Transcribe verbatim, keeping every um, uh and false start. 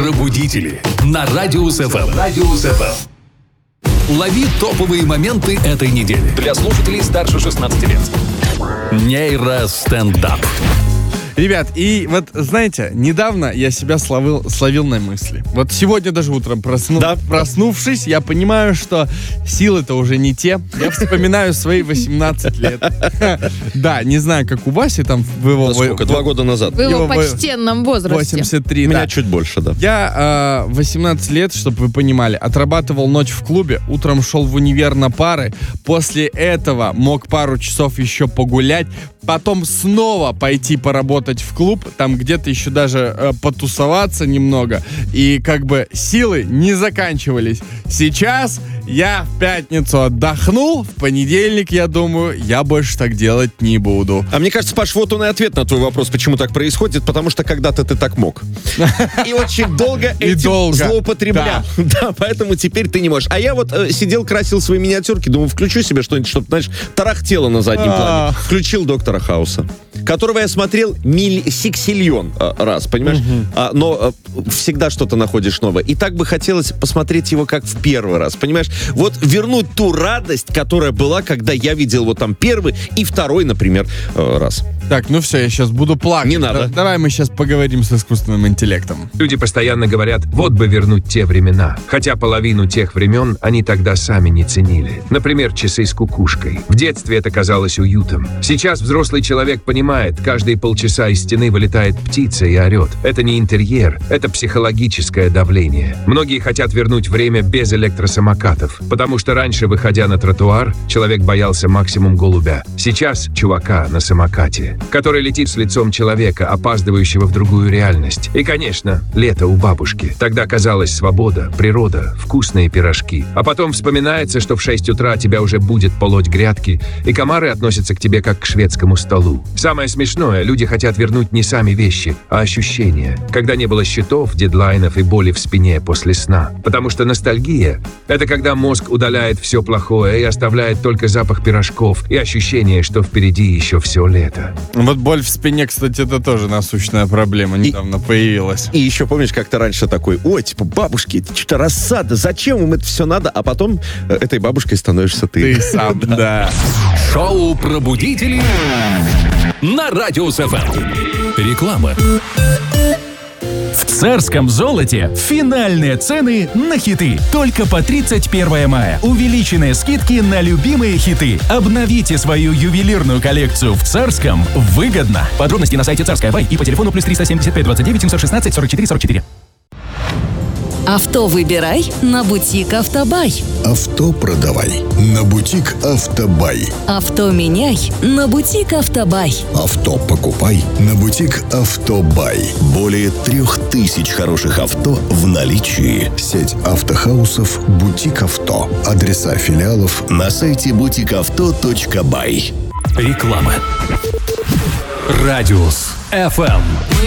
Пробудители на Радиус эф эм. Радиус эф эм. Лови топовые моменты этой недели. Для слушателей старше шестнадцати лет. Нейростендап. Ребят, и вот, знаете, недавно я себя словил, словил на мысли. Вот сегодня даже утром просну, да. проснувшись, я понимаю, что силы-то уже не те. Я вспоминаю свои восемнадцать лет. Да, не знаю, как у Васи там в его... Сколько? Два года назад. В его почтенном возрасте. восемьдесят три, У меня да. чуть больше, да. Я э, восемнадцать лет, чтобы вы понимали, отрабатывал ночь в клубе, утром шел в универ на пары, после этого мог пару часов еще погулять, потом снова пойти поработать в клуб, там где-то еще даже э, потусоваться немного, и как бы силы не заканчивались. Сейчас я в пятницу отдохнул, в понедельник, я думаю, я больше так делать не буду. А мне кажется, Паш, вот он и ответ на твой вопрос, почему так происходит, потому что когда-то ты так мог. И очень долго И этим долго. злоупотреблял. Да, поэтому теперь ты не можешь. А я вот э, сидел, красил свои миниатюрки, думаю, включу себе что-нибудь, чтобы, знаешь, тарахтело на заднем плане. Ах. Включил «Доктора Хауса», которого я смотрел милли... сексиллион э, раз, понимаешь? А, но э, всегда что-то находишь новое. И так бы хотелось посмотреть его как в первый раз, понимаешь? Вот вернуть ту радость, которая была, когда я видел вот там первый и второй, например, э, раз. Так, ну все, я сейчас буду плакать. Не надо. Да, давай мы сейчас поговорим с искусственным интеллектом. Люди постоянно говорят, вот бы вернуть те времена. Хотя половину тех времен они тогда сами не ценили. Например, часы с кукушкой. В детстве это казалось уютом. Сейчас взрослый человек понимает, каждые полчаса из стены вылетает птица и орет. Это не интерьер, это психологическое давление. Многие хотят вернуть время без электросамокатов, потому что раньше, выходя на тротуар, человек боялся максимум голубя. Сейчас чувака на самокате, который летит с лицом человека, опаздывающего в другую реальность. И, конечно, лето у бабушки. Тогда казалось свобода, природа, вкусные пирожки. А потом вспоминается, что в шесть утра тебя уже будет полоть грядки, и комары относятся к тебе как к шведскому столу. Самое смешное, люди хотят вернуть не сами вещи, а ощущения. Когда не было счетов, дедлайнов и боли в спине после сна. Потому что ностальгия — это когда мозг удаляет все плохое и оставляет только запах пирожков и ощущение, что впереди еще все лето. Вот боль в спине, кстати, это тоже насущная проблема, недавно появилась. И еще помнишь, как-то раньше такой, ой, типа, бабушки, это что-то рассада, зачем им это все надо? А потом э, этой бабушкой становишься ты. Ты сам, да. Шоу «Пробудители» на Радиус эф эм. Реклама. В царском золоте финальные цены на хиты. Только по тридцать первого мая. Увеличенные скидки на любимые хиты. Обновите свою ювелирную коллекцию в царском выгодно. Подробности на сайте Царская Бай и по телефону плюс триста семьдесят пять двадцать девять семьсот шестнадцать сорок четыре сорок четыре. Авто выбирай на бутик Автобай. Авто продавай на бутик Автобай. Авто меняй на бутик Автобай. Авто покупай на бутик Автобай. Более трех тысяч хороших авто в наличии. Сеть автохаусов «Бутик Авто». Адреса филиалов на сайте бутик авто точка бай. Реклама. Радиус эф эм.